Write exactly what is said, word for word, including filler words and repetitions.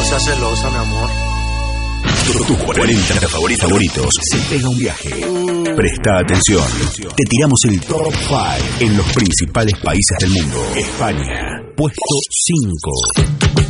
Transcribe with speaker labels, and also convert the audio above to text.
Speaker 1: seas celosa, mi amor.
Speaker 2: Tus cuarenta favoritos, favoritos. Se pega un viaje. Presta atención. Te tiramos el top cinco en los principales países del mundo. España, puesto cinco.